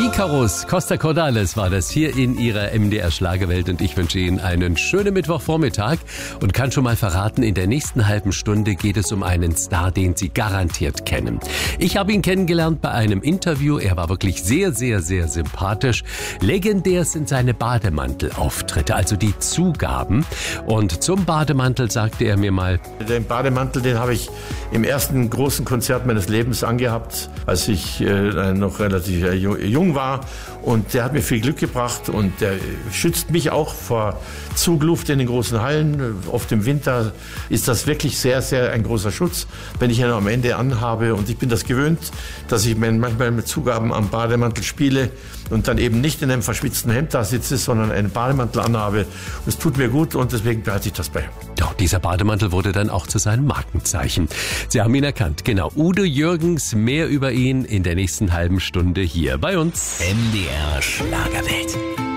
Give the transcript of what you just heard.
Icarus, Costa Cordalis war das hier in Ihrer MDR Schlagerwelt und ich wünsche Ihnen einen schönen Mittwochvormittag und kann schon mal verraten, in der nächsten halben Stunde geht es um einen Star, den Sie garantiert kennen. Ich habe ihn kennengelernt bei einem Interview, er war wirklich sehr, sehr, sehr sympathisch. Legendär sind seine Bademantelauftritte, also die Zugaben, und zum Bademantel sagte er mir mal: Den Bademantel, den habe ich im ersten großen Konzert meines Lebens angehabt, als ich noch relativ jung war, und der hat mir viel Glück gebracht und der schützt mich auch vor Zugluft in den großen Hallen. Oft im Winter ist das wirklich sehr, sehr ein großer Schutz, wenn ich ihn am Ende anhabe, und ich bin das gewöhnt, dass ich manchmal mit Zugaben am Bademantel spiele und dann eben nicht in einem verschwitzten Hemd da sitze, sondern einen Bademantel anhabe. Es tut mir gut und deswegen behalte ich das bei. Ja, dieser Bademantel wurde dann auch zu seinem Markenzeichen. Sie haben ihn erkannt, genau. Udo Jürgens, mehr über ihn in der nächsten halben Stunde hier bei uns. MDR Schlagerwelt.